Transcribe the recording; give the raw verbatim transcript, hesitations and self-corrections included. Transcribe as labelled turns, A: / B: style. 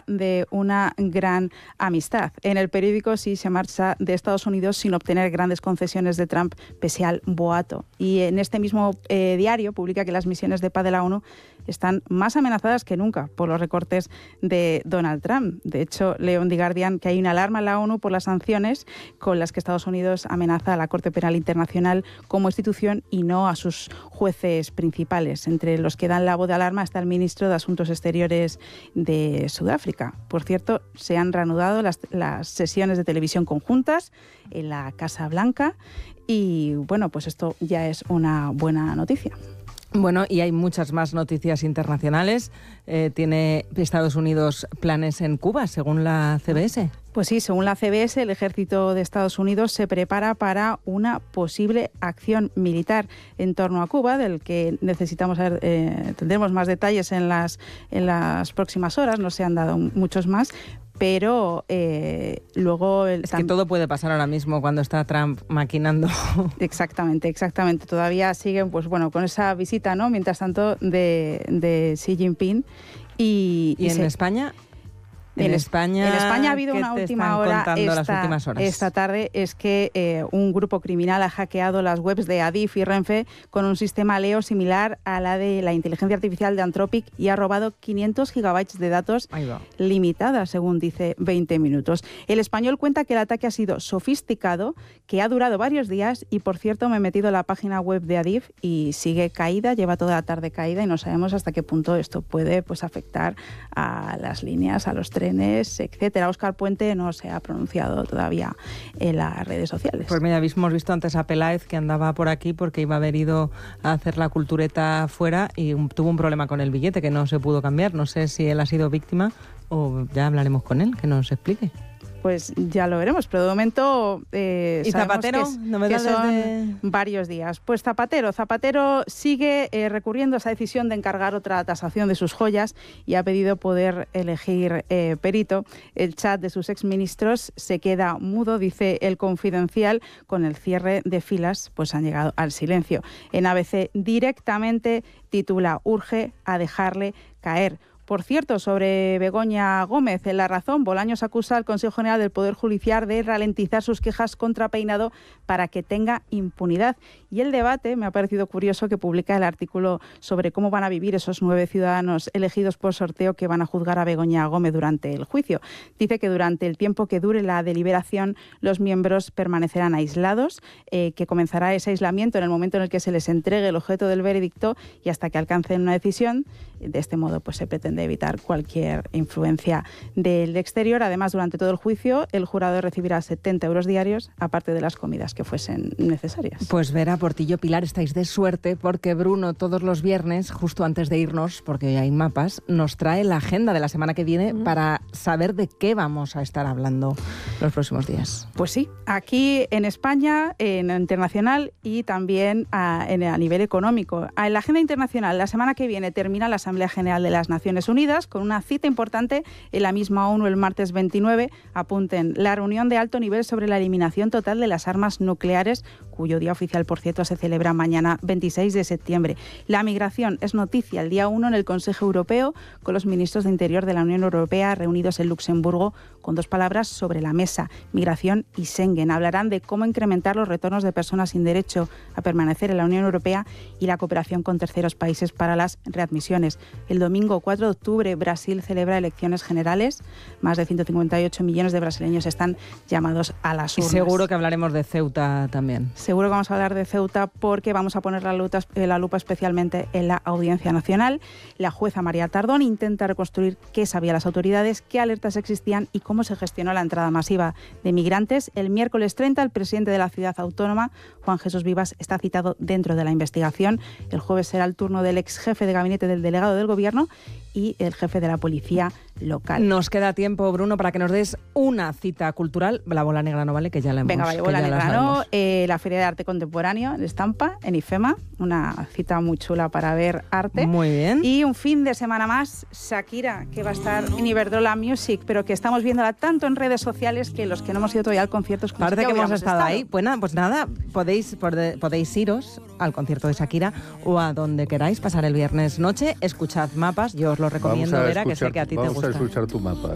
A: de una gran amistad. En el periódico sí se marcha de Estados Unidos sin obtener grandes concesiones de Trump pese al boato. Y en este mismo eh, diario publica que las misiones de paz de la ONU están más amenazadas que nunca por los recortes de Donald Trump. De hecho, leo en The Guardian que hay una alarma en la ONU por las sanciones con las que Estados Unidos amenaza a la Corte Penal Internacional como institución y no a sus jueces principales. Entre los que dan la voz de alarma está el ministro de Asuntos Exteriores de Sudáfrica. Por cierto, se han reanudado las, las sesiones de televisión conjuntas en la Casa Blanca y, bueno, pues esto ya es una buena noticia.
B: Bueno, y hay muchas más noticias internacionales. Eh, ¿Tiene Estados Unidos planes en Cuba, según la C B S?
A: Pues sí, según la C B S, el ejército de Estados Unidos se prepara para una posible acción militar en torno a Cuba, del que necesitamos saber, eh, tendremos más detalles en las, en las próximas horas, no se han dado muchos más. Pero eh, luego... El,
B: es que todo puede pasar ahora mismo cuando está Trump maquinando.
A: Exactamente, exactamente. Todavía siguen, pues bueno, con esa visita, ¿no? Mientras tanto, de, de Xi Jinping. ¿Y,
B: ¿Y, y en se... España?
A: En, en, España, en España ha habido una última hora esta, esta tarde, es que eh, un grupo criminal ha hackeado las webs de Adif y Renfe con un sistema Leo similar a la de la inteligencia artificial de Anthropic y ha robado quinientos gigabytes de datos limitadas, según dice veinte minutos. El Español cuenta que el ataque ha sido sofisticado, que ha durado varios días y, por cierto, me he metido en la página web de Adif y sigue caída, lleva toda la tarde caída y no sabemos hasta qué punto esto puede pues, afectar a las líneas, a los trenes, etcétera. Óscar Puente no se ha pronunciado todavía en las redes sociales.
B: Pues mira, hemos visto antes a Peláez que andaba por aquí porque iba a haber ido a hacer la cultureta afuera y un, tuvo un problema con el billete que no se pudo cambiar. No sé si él ha sido víctima o ya hablaremos con él, que nos explique.
A: Pues ya lo veremos, pero de momento eh,
B: ¿Y Zapatero?
A: que, es, que son de... varios días. Pues Zapatero, Zapatero sigue eh, recurriendo a esa decisión de encargar otra tasación de sus joyas y ha pedido poder elegir eh, perito. El chat de sus exministros se queda mudo, dice El Confidencial, con el cierre de filas, pues han llegado al silencio. En A B C directamente titula "Urge a dejarle caer". Por cierto, sobre Begoña Gómez, en La Razón, Bolaños acusa al Consejo General del Poder Judicial de ralentizar sus quejas contra Peinado para que tenga impunidad. Y el debate, me ha parecido curioso, que publica el artículo sobre cómo van a vivir esos nueve ciudadanos elegidos por sorteo que van a juzgar a Begoña Gómez durante el juicio. Dice que durante el tiempo que dure la deliberación, los miembros permanecerán aislados, eh, que comenzará ese aislamiento en el momento en el que se les entregue el objeto del veredicto y hasta que alcancen una decisión. De este modo, pues se pretende de evitar cualquier influencia del exterior. Además, durante todo el juicio, el jurado recibirá setenta euros diarios, aparte de las comidas que fuesen necesarias.
B: Pues Vera, Portillo, Pilar, estáis de suerte porque Bruno todos los viernes, justo antes de irnos, porque hoy hay mapas, nos trae la agenda de la semana que viene mm. para saber de qué vamos a estar hablando los próximos días.
A: Pues sí, aquí en España, en internacional y también a, en, a nivel económico. En la agenda internacional, la semana que viene termina la Asamblea General de las Naciones Unidas con una cita importante en la misma ONU el martes veintinueve. Apunten, la reunión de alto nivel sobre la eliminación total de las armas nucleares, cuyo día oficial, por cierto, se celebra mañana veintiséis de septiembre. La migración es noticia el día uno en el Consejo Europeo, con los ministros de Interior de la Unión Europea reunidos en Luxemburgo, con dos palabras sobre la mesa: migración y Schengen. Hablarán de cómo incrementar los retornos de personas sin derecho a permanecer en la Unión Europea y la cooperación con terceros países para las readmisiones. El domingo cuatro de octubre, Brasil celebra elecciones generales. Más de ciento cincuenta y ocho millones de brasileños están llamados a las urnas.
B: Y seguro que hablaremos de Ceuta también.
A: Seguro que vamos a hablar de Ceuta porque vamos a poner la lupa, la lupa especialmente en la Audiencia Nacional. La jueza María Tardón intenta reconstruir qué sabían las autoridades, qué alertas existían y cómo se gestionó la entrada masiva de migrantes. El miércoles treinta, el presidente de la ciudad autónoma, Juan Jesús Vivas, está citado dentro de la investigación. El jueves será el turno del ex jefe de gabinete del delegado del Gobierno y el jefe de la policía local.
B: Nos queda tiempo, Bruno, para que nos des una cita cultural. La bola negra no vale, que ya la hemos.
A: Venga, vaya, bola negra no. Eh, la Feria de Arte Contemporáneo en Estampa, en IFEMA. Una cita muy chula para ver arte.
B: Muy bien.
A: Y un fin de semana más, Shakira, que va a estar en Iberdrola Music, pero que estamos viéndola tanto en redes sociales que los que no hemos ido todavía al concierto...
B: Parece que hemos estado, estado ahí. Bueno, pues nada, podéis, podéis iros al concierto de Shakira o a donde queráis pasar el viernes noche. Escuchad mapas, yo os lo recomiendo, Vera, que sé que a ti te gusta.
C: Vamos a escuchar tu mapa.